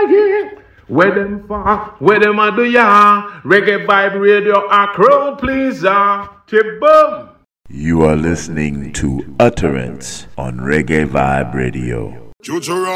Where them for? Where them a do ya? Reggae Vibe Radio, a crowd pleaser. Chibum. You are listening to Utterance on Reggae Vibe Radio.